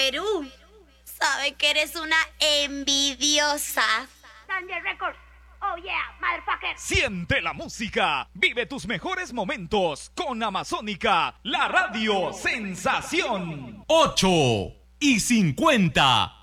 Perú. Sabe que eres una envidiosa. Thunder Records. Oh yeah, motherfucker. Siente la música. Vive tus mejores momentos con Amazónica, la radio sensación. 8:50.